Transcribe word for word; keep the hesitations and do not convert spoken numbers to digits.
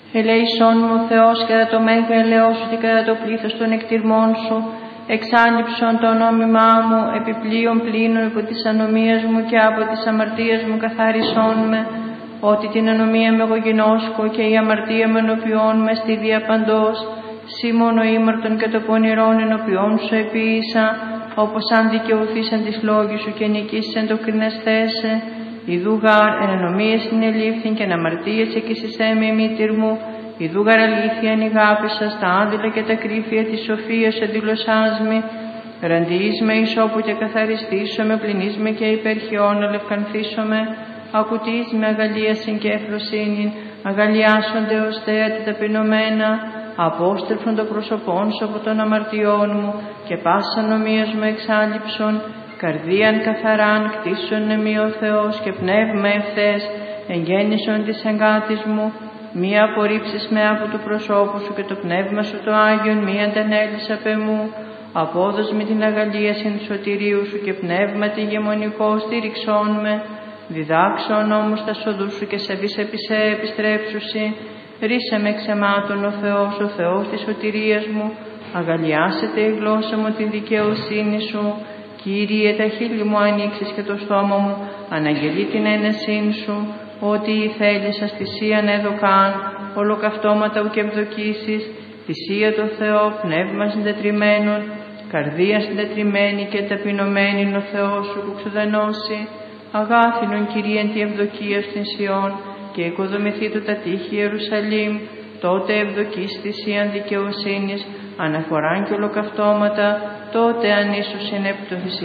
Ελέησόν μου ο Θεός κατά το μέγα ελαιό σου και κατά το πλήθος των εκτιρμών σου, εξάλληψον το νόμιμά μου, επιπλέον πλήνων από της ανομίας μου και από της αμαρτίας μου καθάρισόν με, ότι την ανομία με εγώ γινώσκω και η αμαρτία με ενωπιών με στη διαπαντός, σύ μόνο ήμαρτον και το πονηρόν ενωπιών σου επίησα, όπως αν δικαιωθείς εν της λόγης σου και νικήσεις εν το κρινεσθέσε, ιδού γάρ εν ενομίες συνελήφθην και εν αμαρτίες εκείσισέ με μήτηρ μου, ιδού γάρ αλήθεια εν ηγάπησα στα άδειλα και τα κρύφια της σοφίας εδήλωσάς μη, ραντιείς με ισόπου και καθαριστήσω με, πληνείς με και υπερχιών αλευκανθήσω με, ακουτείς με αγαλίασιν και εφροσύνην, αγαλιάσονται ως θέατη ταπεινωμένα, απόστρεφον το πρόσωπόν σου από των αμαρτιών μου και πάσα νομίας μου εξάλληψον, καρδίαν καθαράν κτίσον εμεί ο Θεός και πνεύμα ευθές εγγέννησον της εγκάτης μου, μη απορρίψεις με από του προσώπου σου και το πνεύμα σου το Άγιον μη αντανέλεις απ' εμού, απόδος με την αγαλίασιν του σωτηρίου σου και πνεύμα τη γεμονικό στήριξόν με, διδάξον όμως τα σοδού σου και σε βης επί σε επιστρέψουσι, ρίσε με ξεμάτων ο Θεός, ο Θεός της σωτηρίας μου, αγαλιάσετε η γλώσσα μου την δικαιοσύνη σου, Κύριε τα χείλη μου ανοίξεις και το στόμα μου, αναγγελεί την ένεσήν σου, ότι η θέλησας θυσίαν έδωκαν, ολοκαυτώματα ουκ ευδοκίσεις, θυσία το Θεό, πνεύμα συντετριμένον, καρδία συντετριμένη και ταπεινωμένη ο Θεός σου που ξουδενώσει, αγάθινον Κυρίεν τη ευδοκία στην Σιών και οικοδομηθεί του τα τείχη Ιερουσαλήμ, τότε ευδοκείς θυσίαν δικαιοσύνης, αναφοράν και ολοκαυτώματα, τότε αν ίσως είναι